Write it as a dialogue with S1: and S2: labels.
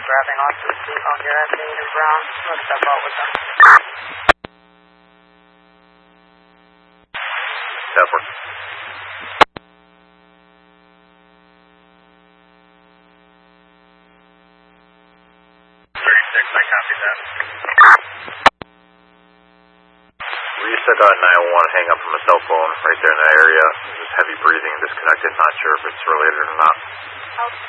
S1: grabbing onto the seat while you're at David Brown. Let's step out with them.
S2: Stepper.
S3: 36, I copy that.
S2: Reset 911, hang up from a cell phone right there in that area. Just heavy breathing, disconnected, not sure if it's related or not.